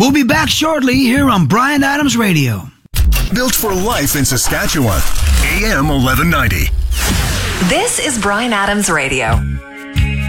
We'll be back shortly here on Bryan Adams Radio. Built for life in Saskatchewan. AM 1190. This is Bryan Adams Radio.